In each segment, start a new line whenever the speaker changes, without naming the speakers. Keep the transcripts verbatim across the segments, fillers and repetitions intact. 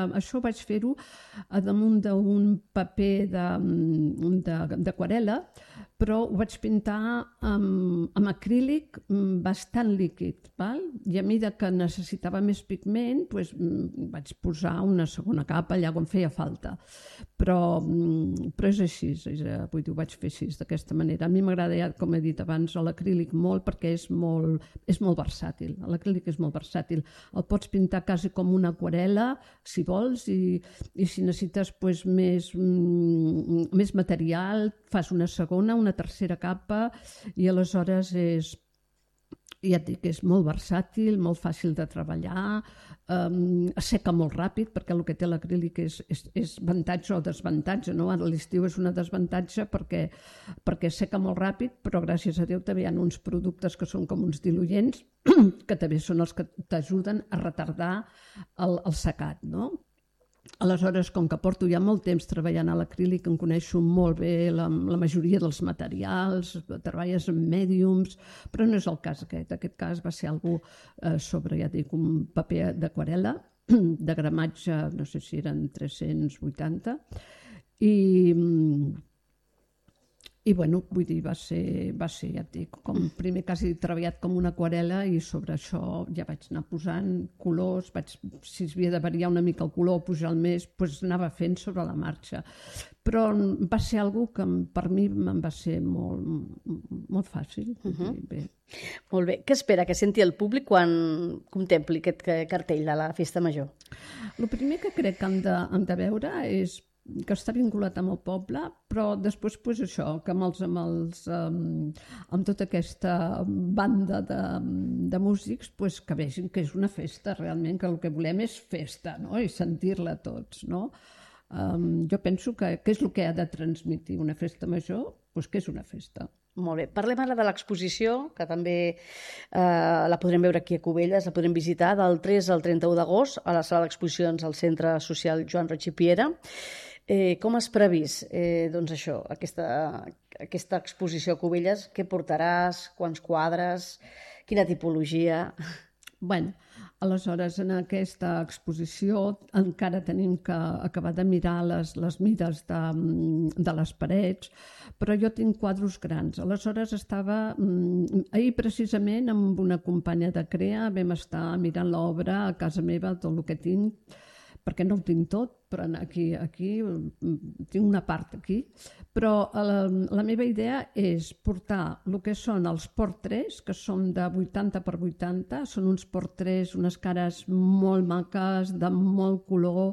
això vaig fer-ho a damunt d'un paper d'aquarel·la, però ho vaig pintar amb, amb acrílic bastant líquid, val? I a mesura que necessitava més pigment doncs, vaig posar una segona capa allà on feia falta. Però, però és així, és, vull dir, ho vaig fer així, d'aquesta manera. A mi m'agrada, ja, com he dit abans, l'acrílic molt perquè és molt, és molt versàtil. L'acrílic és molt versàtil. El pots pintar quasi com una aquarel·la, si vols, i, i si necessites doncs, més, més material, fas una segona, una tercera capa, i aleshores és, ja et dic, és molt versàtil, molt fàcil de treballar, um, asseca molt ràpid, perquè el que té l'acrílic és, és, és avantatge o desavantatge, no? Ara l'estiu és una desavantatge perquè, perquè asseca molt ràpid, però gràcies a Déu també hi ha uns productes que són com uns diluents, que també són els que t'ajuden a retardar el, el secat, no? Aleshores, com que porto ja molt temps treballant a l'acrílic, em coneixo molt bé la, la majoria dels materials, treballes amb mèdiums, però no és el cas aquest. Aquest cas va ser algú eh, sobre, ja dic, un paper d'aquarel·la, de gramatge, no sé si eren tres-cents vuitanta, i... I, bueno, vull dir, va ser, va ser, ja et dic, com primer quasi treballat com una aquarel·la i sobre això ja vaig anar posant colors, vaig, si havia de variar una mica el color, pujar el més, doncs anava fent sobre la marxa. Però va ser algo que per mi em va ser molt, molt fàcil. Uh-huh. Bé.
Molt bé. Què espera que senti el públic quan contempli aquest cartell de la Festa Major?
El primer que crec que han de, han de veure és que està vinculat amb el poble, però després pues, això, que amb, els, amb, els, um, amb tota aquesta banda de, de músics pues, que vegin que és una festa realment, que el que volem és festa, no? I sentir-la tots. No? Um, jo penso que, que és el que ha de transmetre una festa major, pues, que és una festa.
Molt bé. Parlem ara de l'exposició, que també eh, la podrem veure aquí a Cubelles, la podrem visitar del tres al trenta-u d'agost a la sala d'exposicions al Centre Social Joan Roig i Piera. Eh, com has previst eh, doncs això, aquesta, aquesta exposició a Cubelles? Què portaràs? Quants quadres? Quina tipologia?
Bueno, aleshores, en aquesta exposició encara tenim que acabar de mirar les, les mides de, de les parets, però jo tinc quadros grans. Aleshores estava, ahir precisament amb una companya de CREA vam estar mirant l'obra a casa meva, tot el que tinc, perquè no ho tinc tot, però aquí, aquí tinc una part aquí, però la, la meva idea és portar el que són els portrets, que són de vuitanta per vuitanta, són uns portrets, unes cares molt maques, de molt color.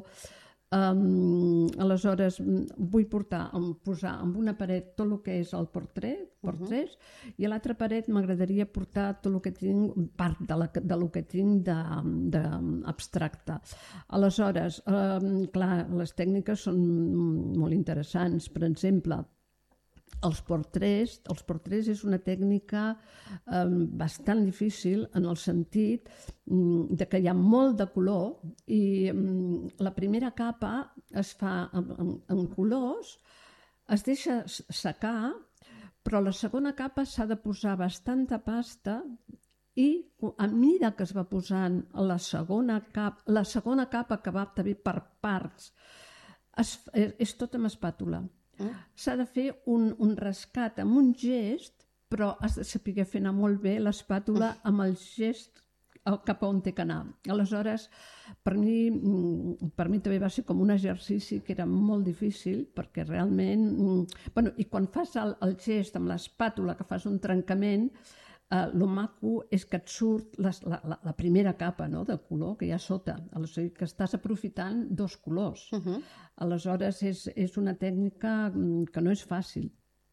Um, aleshores vull portar, posar en una paret tot el que és el portret, portrets, uh-huh. I a l'altra paret m'agradaria portar tot el que tinc, part de, la, de lo que tinc d'abstracte. Aleshores, um, clar, les tècniques són molt interessants. Per exemple, els portrets, els portrets és una tècnica eh, bastant difícil en el sentit mm, de que hi ha molt de color i mm, la primera capa es fa en, en, en colors, es deixa secar, però la segona capa s'ha de posar bastanta pasta i a mesura que es va posant la segona capa, la segona capa que va també per parts, es, és, és tot amb espàtula. S'ha de fer un, un rescat amb un gest, però has de saber fer anar molt bé l'espàtula amb el gest cap a on té que anar. Aleshores, per mi, per mi també va ser com un exercici que era molt difícil, perquè realment... Bueno, i quan fas el, el gest amb l'espàtula, que fas un trencament, Uh, el maco és que et surt les, la, la, la primera capa, no?, de color que hi ha sota. Aleshores, que estàs aprofitant dos colors. Uh-huh. Aleshores, és, és una tècnica que no és fàcil.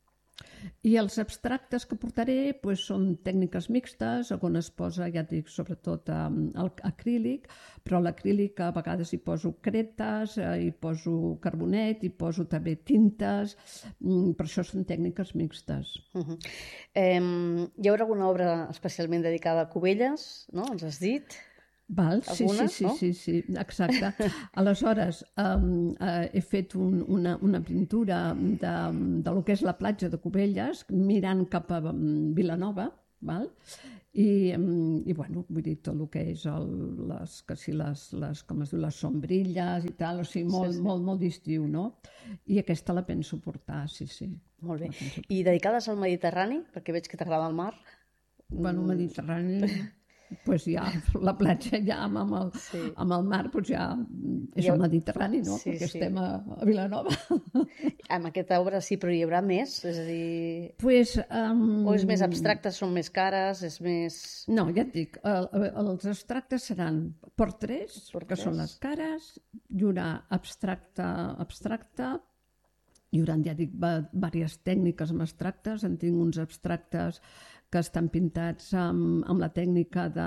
I els abstractes que portaré pues, són tècniques mixtes, on es posa, ja et dic, sobretot um, el acrílic, però l'acrílic a vegades hi poso cretes, eh, hi poso carbonet, hi poso també tintes, mm, per això són tècniques mixtes.
Uh-huh. eh, hi haurà alguna obra especialment dedicada a Cubelles, no? Ens has dit?
Val, sí,
Alguna,
sí, sí,
no?
sí, sí, exacte. Aleshores, um, uh, he fet un, una, una pintura de, de lo que és la platja de Cubelles, mirant cap a um, Vilanova, val? I, i bueno, vull dir, tot el que és el, les, que si les, les, com es diu, les sombrilles i tal, o sigui, molt, sí, sí. molt, molt d'estiu, no? I aquesta la penso portar, sí, sí.
Molt bé. I dedicades al Mediterrani, perquè veig que t'agrada el mar?
Bueno, el Mediterrani... pues ja, la platja ja amb el, sí. amb el mar pues ja és el Mediterrani, no? Sí, perquè sí. estem a, a Vilanova.
Amb aquesta obra sí, però hi haurà més? És a dir...
Pues, um...
O és més abstractes, són més cares, és més...
No, ja et dic, el, els abstractes seran portrets, portrets, que són les cares, hi haurà abstracte, abstracte, hi haurà, ja dic, diverses tècniques amb abstractes, en tinc uns abstractes que estan pintats amb, amb la tècnica de...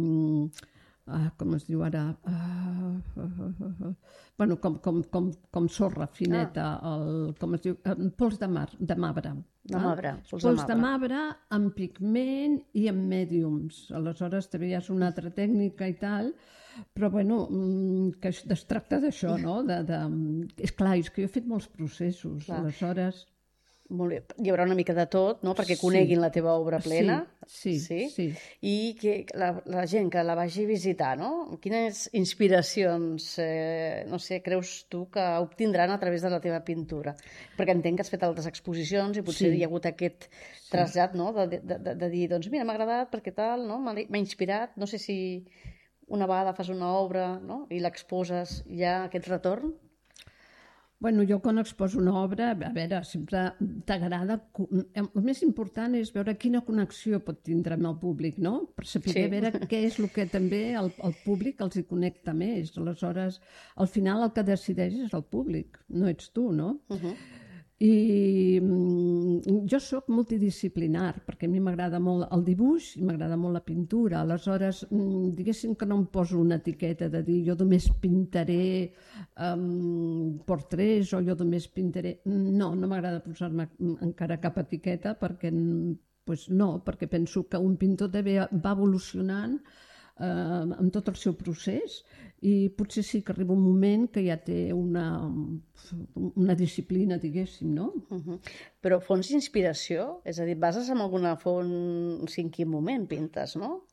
Uh, com es diu ara? Uh, uh, uh, uh, bueno, com, com, com, com sorra fineta, ah. el, com es diu? Uh, pols de mar, de marbre.
De marbre,
pols, pols de marbre amb pigment i amb mèdiums. Aleshores també hi ha una altra tècnica i tal, però bueno, que es tracta d'això, no? De, de... És clar, és que jo he fet molts processos, clar. Aleshores...
Molt bé. Hi haurà una mica de tot, no? Perquè coneguin sí. la teva obra plena.
Sí, sí. sí. sí.
I que la, la gent que la vagi a visitar, no? Quines inspiracions, eh, no sé, creus tu que obtindran a través de la teva pintura? Perquè entenc que has fet altres exposicions i potser sí. hi ha hagut aquest trasllat, no? De, de, de, de dir, doncs mira, m'ha agradat perquè tal, no? M'ha inspirat. No sé si una vegada fas una obra, no? I l'exposes, hi ha aquest retorn?
Bueno, jo quan exposo una obra, a veure, sempre t'agrada... El més important és veure quina connexió pot tindre amb el públic, no? Per saber sí. veure què és el que també el, el públic els hi connecta més. Aleshores, al final el que decideix és el públic, no ets tu, no? Uh -huh. I jo sóc multidisciplinar, perquè a mi m'agrada molt el dibuix i m'agrada molt la pintura. Aleshores, diguéssim que no em poso una etiqueta de dir jo només pintaré um, portrets o jo només pintaré... No, no m'agrada posar-me encara cap etiqueta perquè, pues no, perquè penso que un pintor també va evolucionant eh, amb tot el seu procés i potser sí que arriba un moment que ja té una, una disciplina, diguéssim, no?
Uh-huh. Però fonts d'inspiració? És a dir, bases en alguna font, o sigui, en quin moment pintes, no?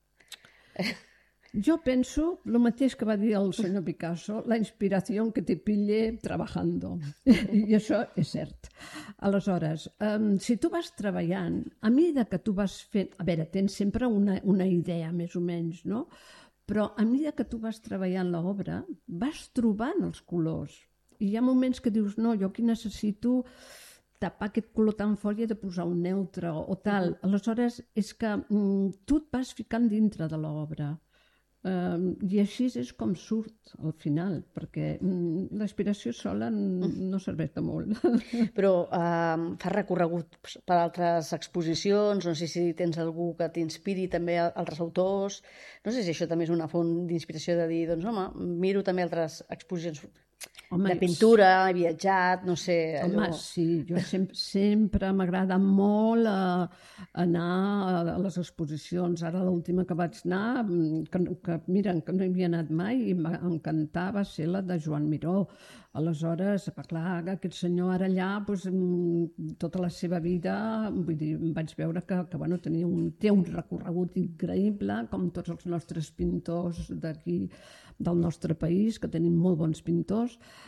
Jo penso el mateix que va dir el senyor Picasso, la inspiració que te pille trabajando. I això és cert. Aleshores, um, si tu vas treballant, a mesura que tu vas fent... A veure, tens sempre una, una idea, més o menys, no? Però a mesura que tu vas treballant l'obra, vas trobant els colors. I hi ha moments que dius, no, jo aquí necessito tapar aquest color tan fort i he de posar un neutre o tal. Uh-huh. Aleshores, és que mm, tu et vas ficant dintre de l'obra. Uh, I així és com surt al final, perquè mm, l'inspiració sola no serveix de molt.
Però uh, fas recorregut per altres exposicions, no sé si tens algú que t'inspiri també altres autors, no sé si això també és una font d'inspiració de dir, doncs home, miro també altres exposicions Home, de pintura, he viatjat, no sé...
Home, allò... sí, jo sempre, sempre m'agrada molt uh, anar a les exposicions. Ara l'última que vaig anar, que, que mira, que no hi havia anat mai i m'encantava, va ser la de Joan Miró. Aleshores, clar, aquest senyor ara allà, doncs, tota la seva vida, vull dir, vaig veure que, que bueno, tenia un, té un recorregut increïble, com tots els nostres pintors d'aquí, del nostre país, que tenim molt bons pintors,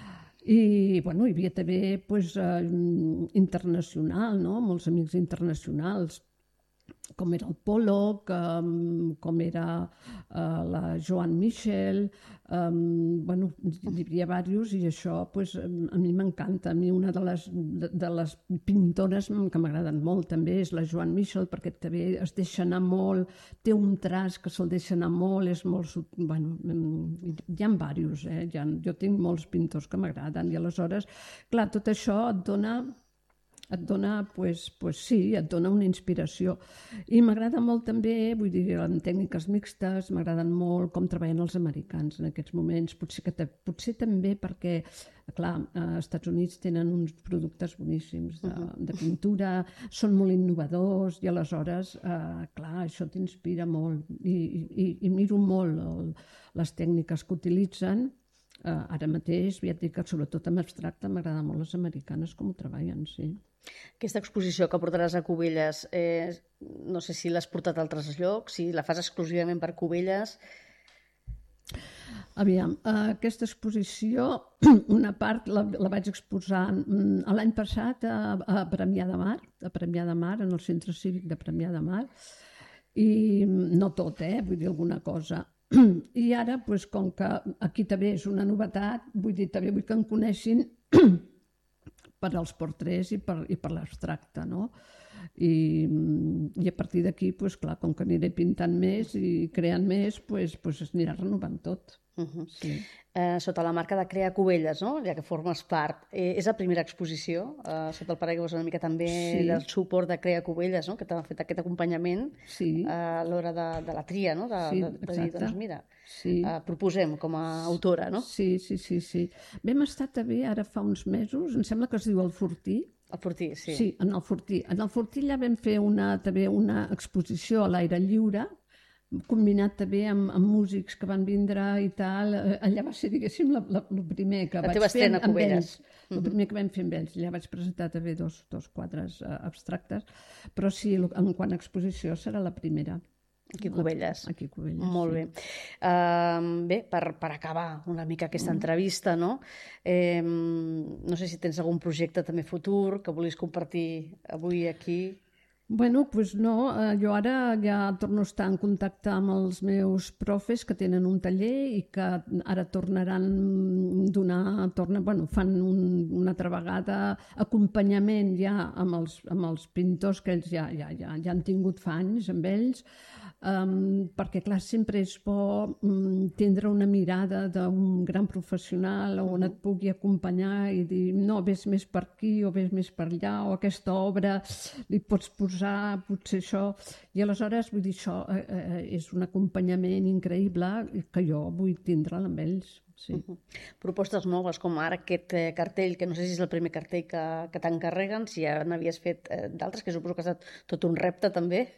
i bueno, hi havia també pues, eh, internacional, no? Molts amics internacionals, com era el Pollock, um, com era uh, la Joan Michel, um, bueno, hi havia diversos i això pues, a mi m'encanta. A mi una de les, de, de les pintores que m'agraden molt també és la Joan Michel, perquè també es deixa anar molt, té un traç que se'l deixa anar molt, és molt... Bueno, hi ha diversos, eh? Ja, jo tinc molts pintors que m'agraden i aleshores, clar, tot això et dona... et dona, pues, pues sí, et dona una inspiració. I m'agrada molt també, vull dir, en tècniques mixtes, m'agraden molt com treballen els americans en aquests moments. Potser, que te, potser també perquè, clar, als Estats Units tenen uns productes boníssims de, de pintura, són molt innovadors i aleshores, eh, clar, això t'inspira molt. I, i, i miro molt el, les tècniques que utilitzen. Uh, ara mateix, ja et dic que sobretot en abstracte m'agrada molt les americanes com ho treballen, sí.
Aquesta exposició que portaràs a Cubelles, eh, no sé si l'has portat a altres llocs, si la fas exclusivament per Cubelles.
Aviam, uh, aquesta exposició, una part la, la vaig exposar um, l'any passat a, a Premià de Mar, a Premià de Mar, en el Centre Cívic de Premià de Mar, i no tot, eh? Vull dir alguna cosa. I ara, doncs, com que aquí també és una novetat, vull dir, també vull que em coneixin per als portrets i per, i per l'abstracte, no? I, i a partir d'aquí, doncs, clar, com que aniré pintant més i creant més, doncs, doncs es anirà renovant tot.
Uh-huh.
Sí.
Eh, sota la marca de Crea Cubelles, no? Ja que formes part. Eh, és la primera exposició, eh, sota el paraigües una mica també sí. del suport de Crea Cubelles, no? Que t'ha fet aquest acompanyament
sí.
eh, a l'hora de, de la tria, no? De,
sí,
de, de dir, doncs mira,
sí.
eh, proposem com a autora, no?
Sí, sí, sí, sí. Vam estar també ara fa uns mesos, em sembla que es diu El Fortí.
El Fortí, sí.
Sí, en el Fortí. En el Fortí ja vam fer una, també una exposició a l'aire lliure, combinat també amb, amb músics que van vindre i tal. Allà va ser, diguéssim, la, la, el primer que
la
vaig fer amb ells.
Uh-huh.
El primer que vam fer amb ells. Allà vaig presentar també dos, dos quadres uh, abstractes, però sí, en quant a exposició serà la primera.
Aquí a Cubelles.
Aquí a Cubelles,
Molt
sí.
bé. Uh, bé, per, per acabar una mica aquesta mm. entrevista, no? Eh, no sé si tens algun projecte també futur que vulguis compartir avui aquí.
Bueno, doncs no, jo ara ja torno a estar en contacte amb els meus profes que tenen un taller i que ara tornaran a donar, tornen, bueno, fan un, una altra vegada acompanyament ja amb els, amb els pintors que ells ja, ja, ja, ja han tingut fa anys amb ells, um, perquè clar, sempre és bo um, tindre una mirada d'un gran professional on et pugui acompanyar i dir, no, ves més per aquí o ves més per allà, o aquesta obra li pots posar, potser això, i aleshores vull dir, això eh, eh, és un acompanyament increïble que jo vull tindre'l amb ells. Sí.
Uh-huh. Propostes noves, com ara aquest eh, cartell, que no sé si és el primer cartell que, que t'encarreguen, si ja n'havies fet eh, d'altres, que suposo que ha estat tot un repte també.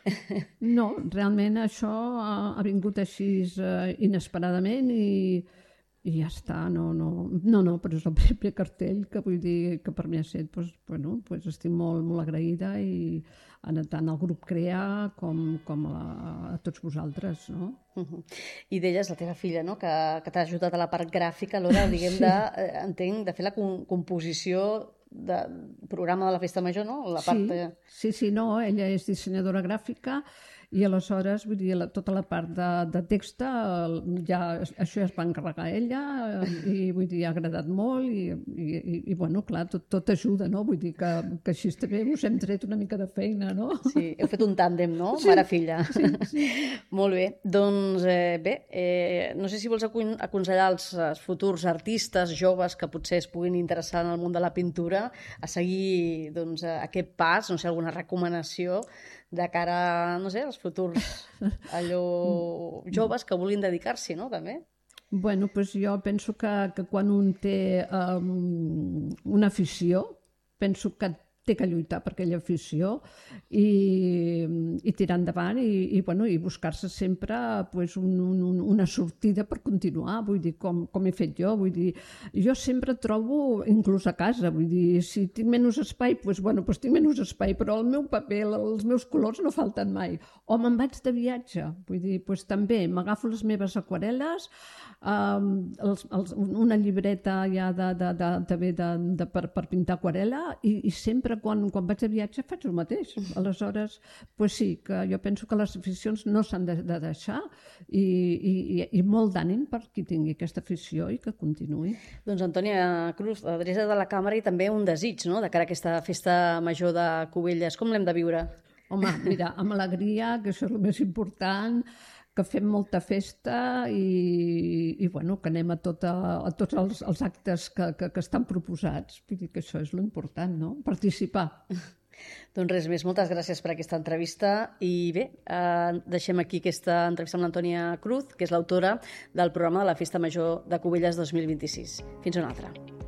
No, realment això ha, ha vingut així eh, inesperadament i, i ja està, no, no, no, no, però és el primer cartell que vull dir que per mi ha estat, doncs, bueno, doncs estic molt, molt agraïda i tant al grup Crea com, com a, a tots vosaltres, no?
Uh-huh. I deies, la teva filla, no?, que, que t'ha ajudat a la part gràfica a l'hora, diguem, sí. de, eh, entenc, de fer la com composició del programa de la Festa Major, no? La part...
Sí, sí, sí, no, ella és dissenyadora gràfica i aleshores, vull dir, la, tota la part de, de text, ja, això ja es va encarregar ella i vull dir, ha agradat molt i, i, i, i bueno, clar, tot, tot ajuda, no? Vull dir que, que així també us hem tret una mica de feina, no?
Sí, heu fet un tàndem, no?
Sí.
Mare-filla.
Sí, sí.
Molt bé. Doncs eh, bé, eh, no sé si vols aconsellar als, als futurs artistes joves que potser es puguin interessar en el món de la pintura a seguir doncs, aquest pas, no sé, alguna recomanació de cara, no sé, als futurs allò joves que vulguin dedicar-s'hi, no?, també.
Bueno, doncs jo penso que, que quan un té um, una afició, penso que té que lluitar per aquella afició i, i tirar endavant i, i, bueno, i buscar-se sempre pues, un, un, una sortida per continuar, vull dir, com, com he fet jo, vull dir, jo sempre trobo, inclús a casa, vull dir, si tinc menys espai, doncs, bueno, doncs tinc menys espai, però el meu paper, els meus colors no falten mai. O me'n vaig de viatge, vull dir, doncs també m'agafo les meves aquarel·les, um, els, els, una llibreta ja de, de, de, de, de, de, per, per pintar aquarel·la i, i sempre Quan, quan vaig de viatge faig el mateix. Aleshores, pues sí, que jo penso que les aficions no s'han de, de deixar i, i, i molt d'ànim per qui tingui aquesta afició i que continuï.
Doncs Antònia Cruz, adreça de la càmera i també un desig, no?, de cara a aquesta festa major de Cubelles. Com l'hem de viure?
Home, mira, amb alegria, que això és el més important, que fem molta festa i, i bueno, que anem a, tota, a tots els, els actes que, que, que estan proposats. Vull dir que això és l'important, no? Participar.
Doncs res més, moltes gràcies per aquesta entrevista i bé, eh, deixem aquí aquesta entrevista amb l'Antònia Cruz, que és l'autora del programa de la Festa Major de Cubelles dos mil vint-i-sis. Fins una altra.